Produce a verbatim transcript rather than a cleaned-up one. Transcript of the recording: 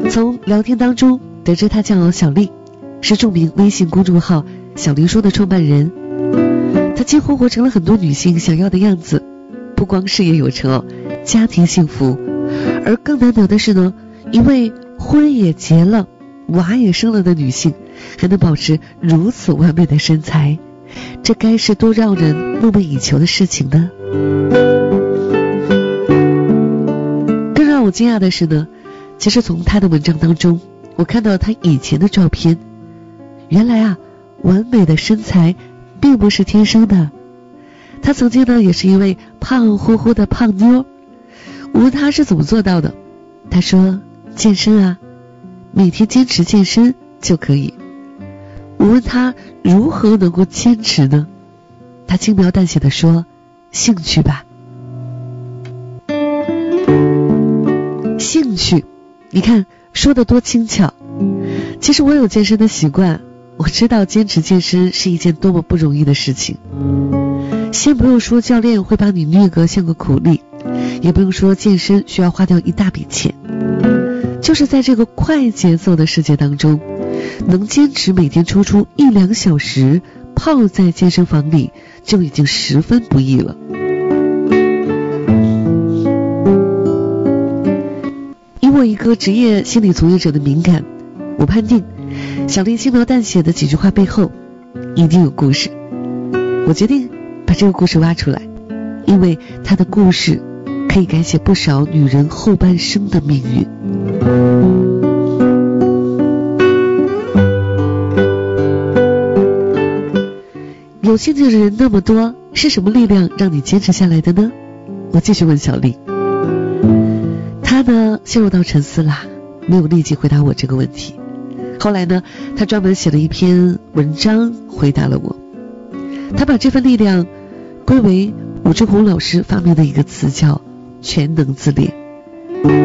从聊天当中得知她叫小丽，是著名微信公众号小丽说的创办人。她几乎活成了很多女性想要的样子，不光事业有成，家庭幸福，而更难得的是呢，一位婚也结了，娃也生了的女性，还能保持如此完美的身材，这该是多让人梦寐以求的事情呢。更让我惊讶的是呢，其实从她的文章当中，我看到她以前的照片，原来啊，完美的身材并不是天生的。她曾经呢也是一位胖乎乎的胖妞，我问她是怎么做到的，她说健身啊，每天坚持健身就可以。我问她如何能够坚持呢？她轻描淡写地说，兴趣吧。兴趣，你看说得多轻巧。其实我有健身的习惯，我知道坚持健身是一件多么不容易的事情。先不用说教练会把你虐个像个苦力，也不用说健身需要花掉一大笔钱，就是在这个快节奏的世界当中，能坚持每天抽出一两小时泡在健身房里，就已经十分不易了。以我一个职业心理从业者的敏感，我判定小丽轻描淡写的几句话背后一定有故事。我决定把这个故事挖出来，因为她的故事可以改写不少女人后半生的命运。有兴趣的人那么多，是什么力量让你坚持下来的呢？我继续问小丽。她呢陷入到沉思啦，没有立即回答我这个问题。后来呢，她专门写了一篇文章回答了我。她把这份力量归为武志红老师发明的一个词，叫全能自恋。